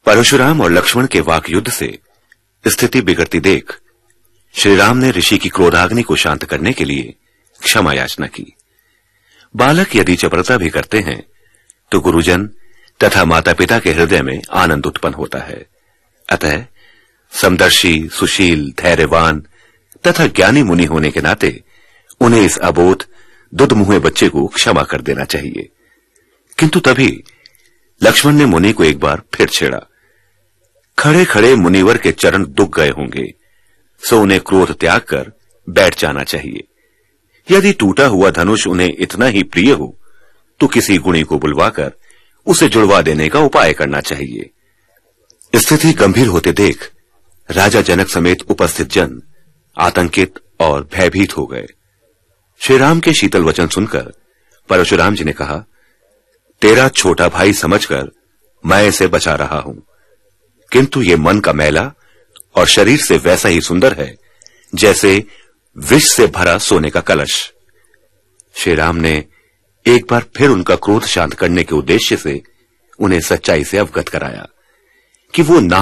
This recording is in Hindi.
परशुराम और लक्ष्मण के वाक युद्ध से स्थिति बिगड़ती देख श्री राम ने ऋषि की क्रोधाग्नि को शांत करने के लिए क्षमा याचना की। बालक यदि चपलता भी करते हैं तो गुरुजन तथा माता पिता के हृदय में आनंद उत्पन्न होता है। अतः समदर्शी, सुशील, धैर्यवान तथा ज्ञानी मुनि होने के नाते उन्हें इस अबोध दुधमुहे बच्चे को क्षमा कर देना चाहिए। किंतु तभी लक्ष्मण ने मुनि को एक बार फिर छेड़ा। खड़े खड़े मुनिवर के चरण दुख गए होंगे, सो उन्हें क्रोध त्याग कर बैठ जाना चाहिए। यदि टूटा हुआ धनुष उन्हें इतना ही प्रिय हो तो किसी गुणी को बुलवाकर उसे जुड़वा देने का उपाय करना चाहिए। स्थिति गंभीर होते देख राजा जनक समेत उपस्थित जन आतंकित और भयभीत हो गए। श्री राम के शीतल वचन सुनकर परशुराम जी ने कहा, तेरा छोटा भाई समझकर मैं इसे बचा रहा हूं, किंतु ये मन का मैला और शरीर से वैसा ही सुंदर है जैसे विष से भरा सोने का कलश। श्री राम ने एक बार फिर उनका क्रोध शांत करने के उद्देश्य से उन्हें सच्चाई से अवगत कराया कि वो